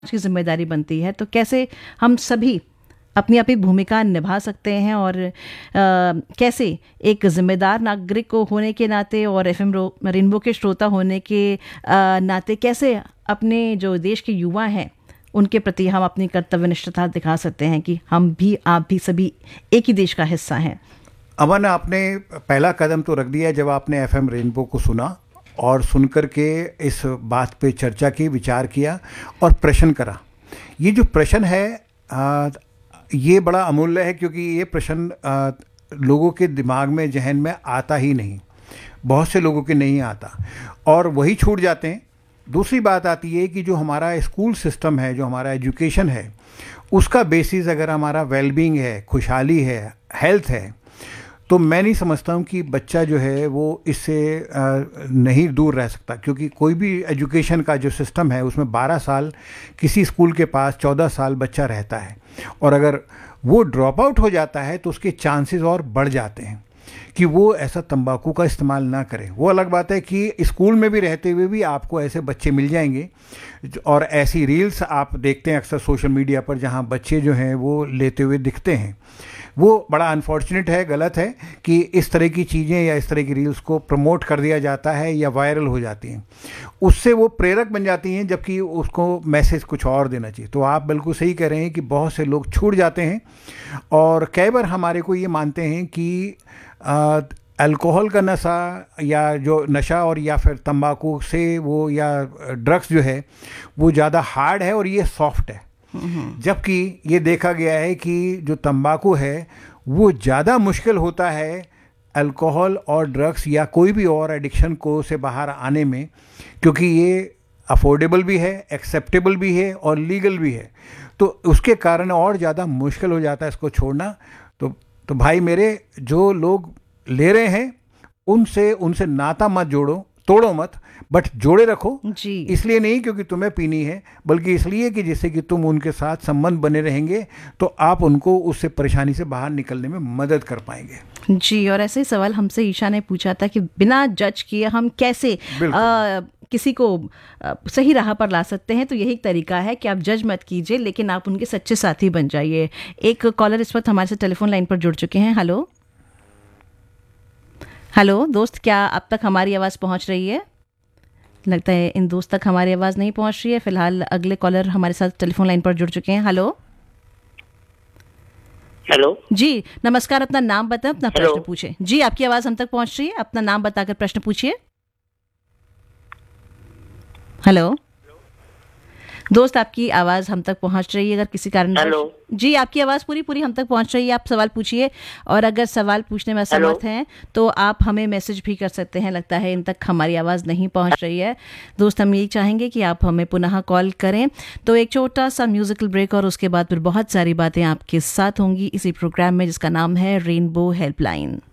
की जिम्मेदारी बनती है, तो कैसे हम सभी अपनी अपनी भूमिका निभा सकते हैं और कैसे एक जिम्मेदार नागरिक को होने के नाते और एफएम रेनबो के श्रोता होने के नाते कैसे अपने जो देश के युवा हैं उनके प्रति हम अपनी कर्तव्यनिष्ठता दिखा सकते हैं कि हम भी, आप भी, सभी एक ही देश का हिस्सा हैं। अमन, आपने पहला कदम तो रख दिया जब आपने एफएम रेनबो को सुना और सुनकर के इस बात पे चर्चा की, विचार किया और प्रश्न करा। ये जो प्रश्न है ये बड़ा अमूल्य है, क्योंकि ये प्रश्न लोगों के दिमाग में, जहन में आता ही नहीं, बहुत से लोगों के नहीं आता और वही छूट जाते हैं। दूसरी बात आती है कि जो हमारा स्कूल सिस्टम है, जो हमारा एजुकेशन है, उसका बेसिस अगर हमारा वेलबींग है, खुशहाली है, हेल्थ है, तो मैं नहीं समझता हूँ कि बच्चा जो है वो इससे नहीं दूर रह सकता। क्योंकि कोई भी एजुकेशन का जो सिस्टम है उसमें 12 साल किसी स्कूल के पास 14 साल बच्चा रहता है, और अगर वो ड्रॉप आउट हो जाता है तो उसके चांसेस और बढ़ जाते हैं कि वो ऐसा तंबाकू का इस्तेमाल ना करे। वो अलग बात है कि स्कूल में भी रहते हुए भी आपको ऐसे बच्चे मिल जाएंगे, और ऐसी रील्स आप देखते हैं अक्सर सोशल मीडिया पर जहाँ बच्चे जो हैं वो लेते हुए दिखते हैं। वो बड़ा अनफॉर्चुनेट है, गलत है कि इस तरह की चीज़ें या इस तरह की रील्स को प्रमोट कर दिया जाता है या वायरल हो जाती हैं। उससे वो प्रेरक बन जाती हैं, जबकि उसको मैसेज कुछ और देना चाहिए। तो आप बिल्कुल सही कह रहे हैं कि बहुत से लोग छूट जाते हैं, और कई बार हमारे को ये मानते हैं कि अल्कोहल का नशा या जो नशा और या फिर तंबाकू से वो या ड्रग्स जो है वो ज़्यादा हार्ड है और ये सॉफ्ट है। जबकि ये देखा गया है कि जो तंबाकू है वो ज़्यादा मुश्किल होता है अल्कोहल और ड्रग्स या कोई भी और एडिक्शन को से बाहर आने में, क्योंकि ये अफोर्डेबल भी है, एक्सेप्टेबल भी है और लीगल भी है। तो उसके कारण और ज़्यादा मुश्किल हो जाता है इसको छोड़ना। तो भाई मेरे, जो लोग ले रहे हैं उनसे नाता मत जोड़ो, तोड़ो मत, बट जोड़े रखो जी। इसलिए नहीं क्योंकि तुम्हें पीनी है, बल्कि इसलिए कि जिससे कि तुम उनके साथ संबंध बने रहेंगे तो आप उनको उससे परेशानी से बाहर निकलने में मदद कर पाएंगे जी। और ऐसे ही सवाल हमसे ईशा ने पूछा था कि बिना जज किए हम कैसे किसी को सही राह पर ला सकते हैं। तो यही तरीका है कि आप जज मत कीजिए, लेकिन आप उनके सच्चे साथी बन जाइए। एक कॉलर इस वक्त हमारे साथ टेलीफोन लाइन पर जुड़ चुके हैं। हेलो दोस्त, क्या आप तक हमारी आवाज़ पहुंच रही है? लगता है इन दोस्त तक हमारी आवाज़ नहीं पहुंच रही है। फिलहाल अगले कॉलर हमारे साथ टेलीफोन लाइन पर जुड़ चुके हैं। हेलो जी, नमस्कार। अपना नाम बताएं, अपना प्रश्न पूछें। जी, आपकी आवाज़ हम तक पहुंच रही है, अपना नाम बताकर प्रश्न पूछिए। हेलो दोस्त, आपकी आवाज़ हम तक पहुंच रही है। अगर किसी कारण जी, आपकी आवाज़ पूरी हम तक पहुंच रही है। आप सवाल पूछिए, और अगर सवाल पूछने में असमर्थ हैं तो आप हमें मैसेज भी कर सकते हैं। लगता है इन तक हमारी आवाज़ नहीं पहुंच रही है। दोस्त, हम यही चाहेंगे कि आप हमें पुनः कॉल करें। तो एक छोटा सा म्यूजिकल ब्रेक और उसके बाद फिर बहुत सारी बातें आपके साथ होंगी इसी प्रोग्राम में, जिसका नाम है रेनबो हेल्पलाइन।